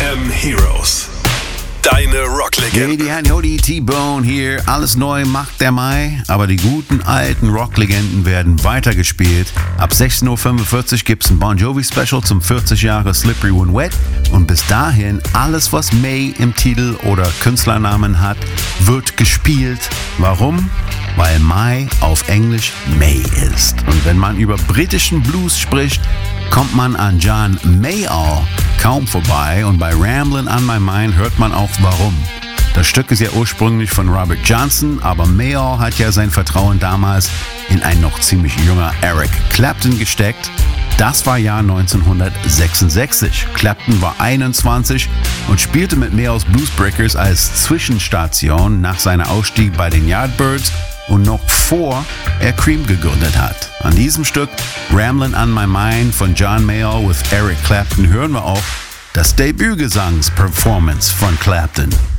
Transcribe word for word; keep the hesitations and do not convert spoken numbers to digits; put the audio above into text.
M Heroes. Deine Rocklegende. Hey, die Herren, yo, die T-Bone hier. Alles neu macht der Mai, aber die guten alten Rocklegenden werden weitergespielt. Ab sechzehn Uhr fünfundvierzig gibt's ein Bon Jovi Special zum vierzig Jahre Slippery When Wet. Und bis dahin, alles was May im Titel oder Künstlernamen hat, wird gespielt. Warum? Weil Mai auf Englisch May ist. Und wenn man über britischen Blues spricht, kommt man an John Mayall kaum vorbei, und bei Ramblin' on My Mind hört man auch warum. Das Stück ist ja ursprünglich von Robert Johnson, aber Mayall hat ja sein Vertrauen damals in ein noch ziemlich junger Eric Clapton gesteckt. Das war Jahr neunzehnhundertsechsundsechzig. Clapton war einundzwanzig und spielte mit Mayalls Bluesbreakers als Zwischenstation nach seinem Ausstieg bei den Yardbirds und noch vor er Cream gegründet hat. An diesem Stück Ramblin' on My Mind von John Mayall with Eric Clapton hören wir auch das Debütgesangs-Performance von Clapton.